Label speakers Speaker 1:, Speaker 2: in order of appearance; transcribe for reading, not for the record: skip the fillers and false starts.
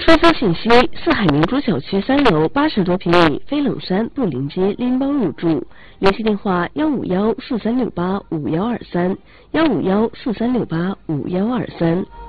Speaker 1: 出租信息：四海明珠小区3楼80多平米，飞冷山布林街拎包入住。联系电话：15143685123，15143685123。